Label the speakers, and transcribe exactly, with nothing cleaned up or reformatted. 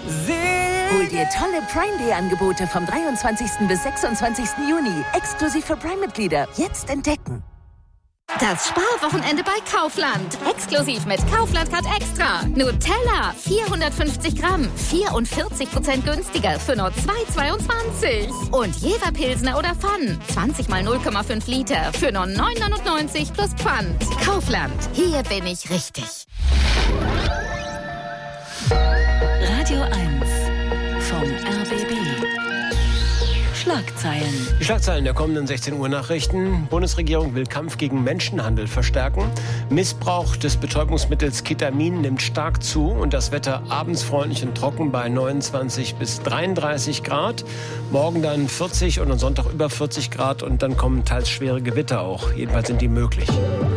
Speaker 1: Hol dir tolle Prime-Day-Angebote vom dreiundzwanzigsten bis sechsundzwanzigsten Juni. Exklusiv für Prime-Mitglieder. Jetzt entdecken.
Speaker 2: Das Sparwochenende bei Kaufland. Exklusiv mit Kaufland Card Extra. Nutella vierhundertfünfzig Gramm, vierundvierzig Prozent günstiger für nur zwei Euro zweiundzwanzig. Und Jever Pilsner oder Pfann, zwanzig mal null Komma fünf Liter für nur neun Euro neunundneunzig plus Pfand. Kaufland, hier bin ich richtig.
Speaker 3: Radio eins vom R B B. Schlagzeilen.
Speaker 4: Die Schlagzeilen der kommenden sechzehn Uhr Nachrichten. Bundesregierung will Kampf gegen Menschenhandel verstärken. Missbrauch des Betäubungsmittels Ketamin nimmt stark zu und das Wetter abends freundlich und trocken bei neunundzwanzig bis dreiunddreißig Grad. Morgen dann vierzig und am Sonntag über vierzig Grad und dann kommen teils schwere Gewitter auch. Jedenfalls sind die möglich.